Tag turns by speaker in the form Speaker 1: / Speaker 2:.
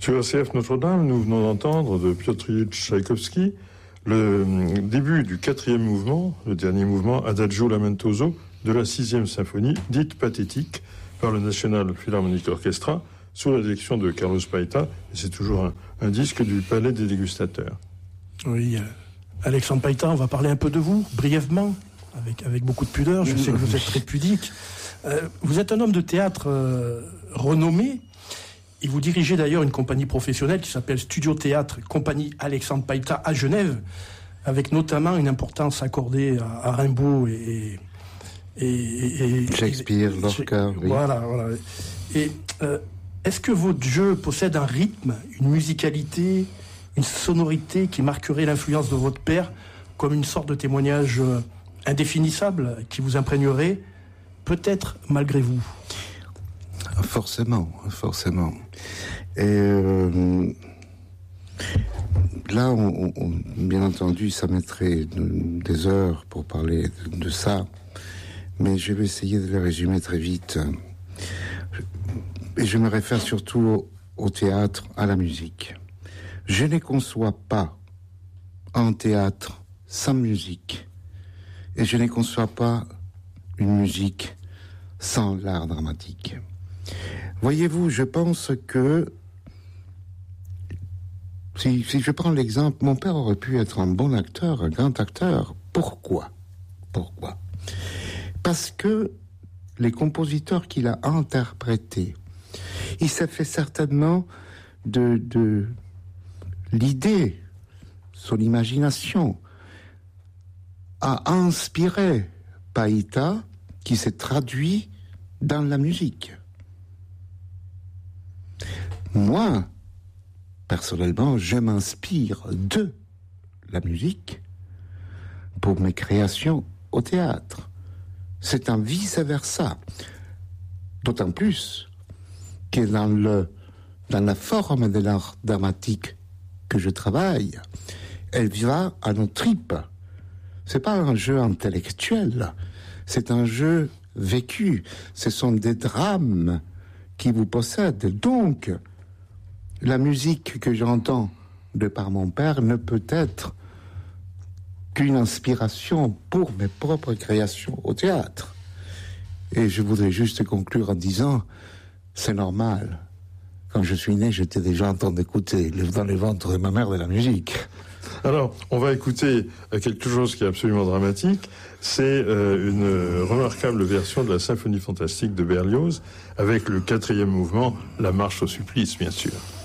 Speaker 1: Sur RCF Notre-Dame, nous venons d'entendre de Piotr Ilyich Tchaïkovski le début du 4e mouvement, le dernier mouvement Adagio Lamentoso de la 6e symphonie, dite pathétique, par le National Philharmonic Orchestra, sous la direction de Carlos Paita. Et c'est toujours un disque du Palais des Dégustateurs.
Speaker 2: Oui, Alexandre Paita, on va parler un peu de vous, brièvement, avec beaucoup de pudeur. Je sais que vous êtes très pudique. Vous êtes un homme de théâtre renommé. Et vous dirigez d'ailleurs une compagnie professionnelle qui s'appelle Studio Théâtre, compagnie Alexandre Paita à Genève, avec notamment une importance accordée à Rimbaud et
Speaker 3: Shakespeare, Lorca. Oui.
Speaker 2: Voilà. Et est-ce que votre jeu possède un rythme, une musicalité, une sonorité qui marquerait l'influence de votre père comme une sorte de témoignage indéfinissable qui vous imprégnerait, peut-être malgré vous?
Speaker 3: Forcément. Et là, bien entendu, ça mettrait des heures pour parler de ça, mais je vais essayer de le résumer très vite. Et je me réfère surtout au théâtre, à la musique. Je ne conçois pas un théâtre sans musique, et je ne conçois pas une musique sans l'art dramatique. Voyez-vous, je pense que si je prends l'exemple, mon père aurait pu être un bon acteur, un grand acteur. Pourquoi? Parce que les compositeurs qu'il a interprétés, il s'est fait certainement de l'idée, son imagination a inspiré Paita, qui s'est traduit dans la musique. Moi, personnellement, je m'inspire de la musique pour mes créations au théâtre. C'est un vice-versa. D'autant plus que dans la forme de l'art dramatique que je travaille, elle va à nos tripes. C'est pas un jeu intellectuel, c'est un jeu vécu. Ce sont des drames qui vous possèdent. Donc, la musique que j'entends de par mon père ne peut être qu'une inspiration pour mes propres créations au théâtre. Et je voudrais juste conclure en disant, c'est normal. Quand je suis né, j'étais déjà en train d'écouter dans le ventre de ma mère de la musique.
Speaker 1: Alors, on va écouter quelque chose qui est absolument dramatique. C'est une remarquable version de la symphonie fantastique de Berlioz, avec le 4e mouvement, la marche au supplice, bien sûr.